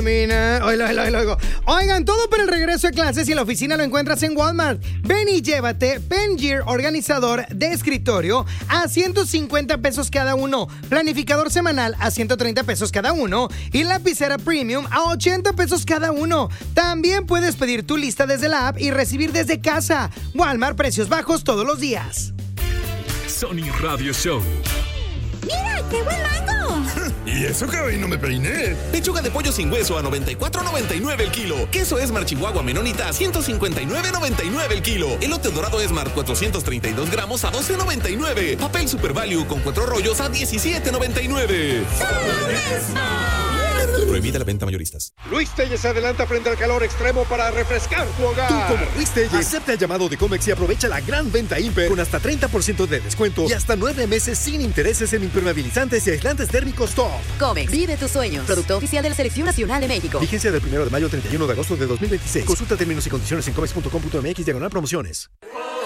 Oigan, todo para el regreso de clases y la oficina lo encuentras en Walmart. Ven y llévate Pen Gear organizador de escritorio a 150 pesos cada uno, planificador semanal a 130 pesos cada uno y lapicera premium a 80 pesos cada uno. También puedes pedir tu lista desde la app y recibir desde casa. Walmart, precios bajos todos los días. Sony Radio Show. ¡Mira, qué buen mango! ¿Y eso que hoy no me peiné? Pechuga de pollo sin hueso a $94.99 el kilo. Queso Esmar Chihuahua Menonita a $159.99 el kilo. Elote dorado Esmar 432 gramos a $12.99. Papel Super Value con 4 rollos a $17.99. Prohibida la venta mayoristas. Luis Telles se adelanta frente al calor extremo para refrescar tu hogar. Tú, como Luis Telles, acepta el llamado de Comex y aprovecha la gran venta Imper con hasta 30% de descuento y hasta 9 meses sin intereses en impermeabilizantes y aislantes térmicos top. Comex, vive tus sueños. Producto oficial de la Selección Nacional de México. Vigencia del 1 de mayo al 31 de agosto de 2026. Consulta términos y condiciones en comex.com.mx/promociones.